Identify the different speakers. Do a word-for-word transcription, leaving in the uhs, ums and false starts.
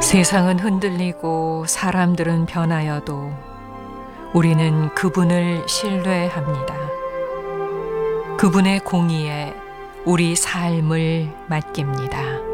Speaker 1: 세상은 흔들리고 사람들은 변하여도 우리는 그분을 신뢰합니다. 그분의 공의에 우리 삶을 맡깁니다.